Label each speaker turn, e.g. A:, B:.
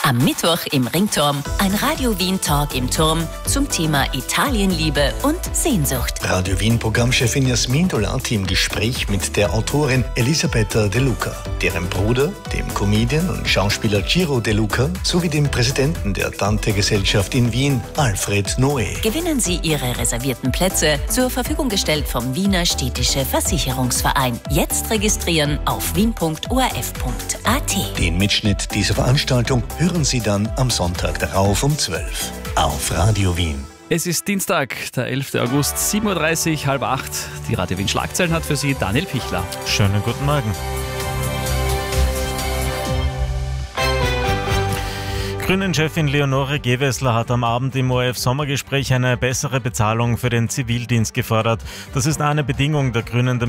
A: Am Mittwoch im Ringturm ein Radio Wien Talk im Turm zum Thema Italienliebe und Sehnsucht.
B: Radio Wien Programmchefin Jasmin Dolati im Gespräch mit der Autorin Elisabetta De Luca, deren Bruder, dem Comedian und Schauspieler Giro De Luca, sowie dem Präsidenten der Dante-Gesellschaft in Wien, Alfred Noé.
A: Gewinnen Sie Ihre reservierten Plätze, zur Verfügung gestellt vom Wiener Städtische Versicherungsverein. Jetzt registrieren auf wien.orf.at.
B: Den Mitschnitt dieser Veranstaltung hören Sie dann am Sonntag darauf um 12 auf Radio Wien.
C: Es ist Dienstag, der 11. August, 7.30 Uhr, halb 8. Die Radio Wien Schlagzeilen hat für Sie Daniel Pichler.
D: Schönen guten Morgen. Grünen-Chefin Leonore Gewessler hat am Abend im ORF-Sommergespräch eine bessere Bezahlung für den Zivildienst gefordert. Das ist eine Bedingung der Grünen,